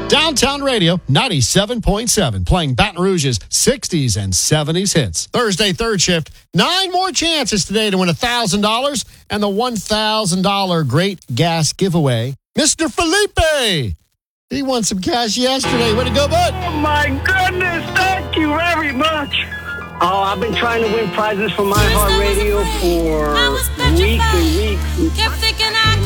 Downtown Radio 97.7, playing Baton Rouge's 60s and 70s hits. Thursday, third shift. 9 more chances today to win $1,000 and the $1,000 Great Gas Giveaway. Mr. Felipe, he won some cash yesterday. Way to go, bud. Oh, my goodness. Thank you very much. Oh, I've been trying to win prizes from iHeartRadio for weeks and weeks.